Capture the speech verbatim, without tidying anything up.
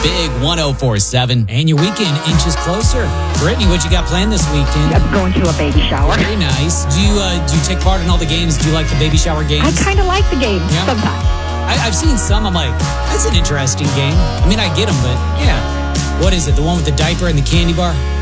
Big one oh four seven. And your weekend inches closer. Brittany, what you got planned this weekend? I'm going to a baby shower. Very nice. Do you uh, do you take part in all the games? Do you like the baby shower games? I kind of like the games Yeah. sometimes. I, I've seen some. I'm like, that's an interesting game. I mean, I get them, but yeah. What is it? The one with the diaper and the candy bar?